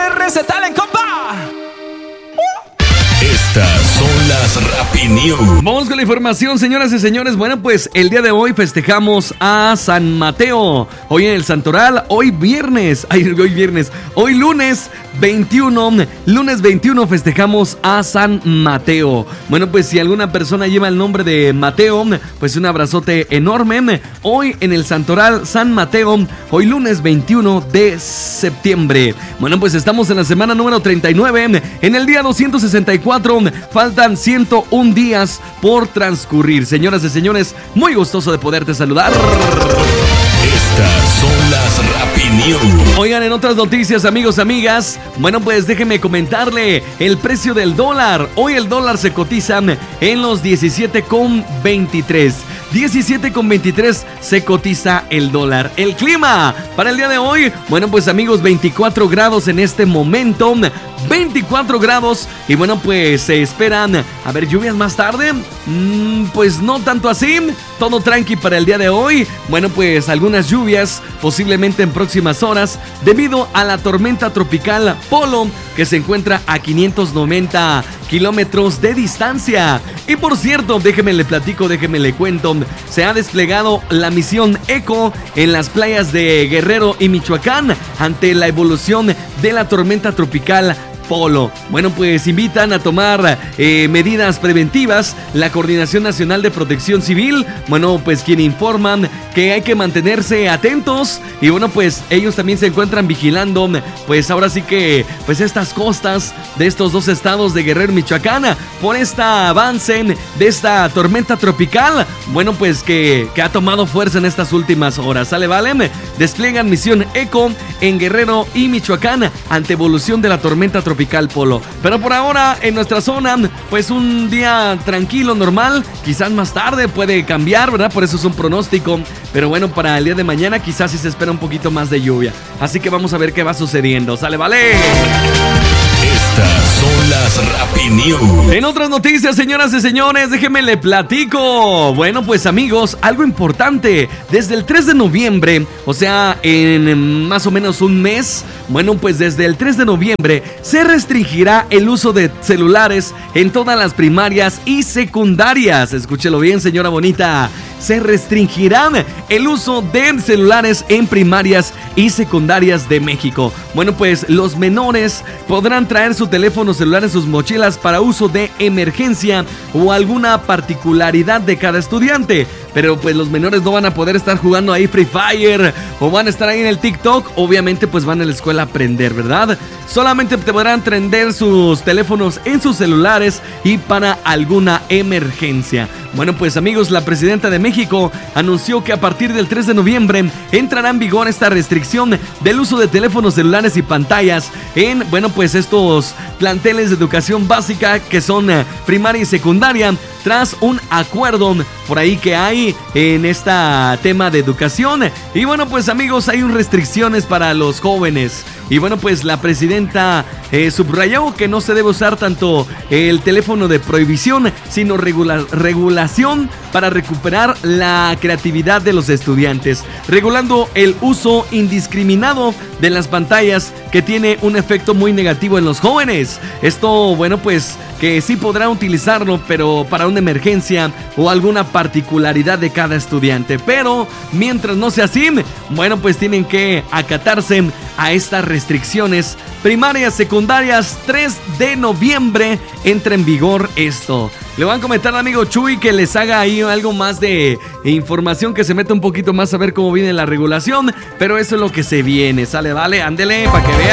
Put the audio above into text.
recetalen, compa. Estas son las Rappi News. Vamos con la información, señoras y señores. Bueno, pues el día de hoy festejamos a San Mateo. Hoy en el Santoral, hoy lunes 21 festejamos a San Mateo. Bueno, pues si alguna persona lleva el nombre de Mateo, pues un abrazote enorme. Hoy en el Santoral, San Mateo, hoy lunes 21 de septiembre. Bueno, pues estamos en la semana número 39, en el día 264. Faltan 101 días por transcurrir. Señoras y señores, muy gustoso de poderte saludar. Estas son las Rappi News. Oigan, en otras noticias, amigos, amigas, bueno, pues déjenme comentarle el precio del dólar. Hoy el dólar se cotiza en los 17,23. 17,23 se cotiza el dólar. El clima para el día de hoy, bueno, pues amigos, 24 grados en este momento. 24 grados y bueno, pues se esperan, a ver, lluvias más tarde, pues no tanto así, todo tranqui para el día de hoy. Bueno, pues algunas lluvias posiblemente en próximas horas debido a la tormenta tropical Polo que se encuentra a 590 kilómetros de distancia. Y por cierto, déjeme le platico, déjeme le cuento, se ha desplegado la misión ECO en las playas de Guerrero y Michoacán ante la evolución de la tormenta tropical Polo. Bueno, pues invitan a tomar medidas preventivas la Coordinación Nacional de Protección Civil. Bueno, pues quien informan que hay que mantenerse atentos y bueno, pues ellos también se encuentran vigilando, pues ahora sí que, pues estas costas de estos dos estados de Guerrero y Michoacán por este avance de esta tormenta tropical. Bueno, pues que ha tomado fuerza en estas últimas horas. ¿Sale, vale? Despliegan misión ECO en Guerrero y Michoacán ante evolución de la tormenta tropical Polo. Pero por ahora en nuestra zona, pues un día tranquilo, normal. Quizás más tarde puede cambiar, ¿verdad? Por eso es un pronóstico. Pero bueno, para el día de mañana quizás sí se espera un poquito más de lluvia. Así que vamos a ver qué va sucediendo. ¿Sale, vale? Estas son las Rappi News. En otras noticias, señoras y señores, déjenme le platico. Bueno, pues amigos, algo importante. Desde el 3 de noviembre, o sea, en más o menos un mes, bueno, pues desde el 3 de noviembre se restringirá el uso de celulares en todas las primarias y secundarias. Escúchelo bien, señora bonita. Se restringirá el uso de celulares en primarias y secundarias de México. Bueno, pues los menores podrán traer su teléfono celular en sus mochilas para uso de emergencia o alguna particularidad de cada estudiante. Pero pues los menores no van a poder estar jugando ahí Free Fire o van a estar ahí en el TikTok. Obviamente pues van a la escuela a aprender, ¿verdad? Solamente te podrán prender sus teléfonos en sus celulares y para alguna emergencia. Bueno, pues amigos, la presidenta de México anunció que a partir del 3 de noviembre entrará en vigor esta restricción del uso de teléfonos celulares y pantallas en, bueno, pues estos planteles de educación básica que son primaria y secundaria, tras un acuerdo por ahí que hay en este tema de educación. Y bueno, pues amigos, hay restricciones para los jóvenes. Y bueno, pues la presidenta subrayó que no se debe usar tanto el teléfono de prohibición, sino regulación para recuperar la creatividad de los estudiantes, regulando el uso indiscriminado de las pantallas que tiene un efecto muy negativo en los jóvenes. Esto, bueno, pues que sí podrán utilizarlo, pero para una emergencia o alguna particularidad de cada estudiante. Pero mientras no sea así, bueno, pues tienen que acatarse a estas restricciones. Primarias, secundarias, 3 de noviembre entra en vigor esto. Le van a comentar al amigo Chuy que les haga ahí algo más de información, que se meta un poquito más a ver cómo viene la regulación. Pero eso es lo que se viene, ¿sale? Vale, ándele, para que vean.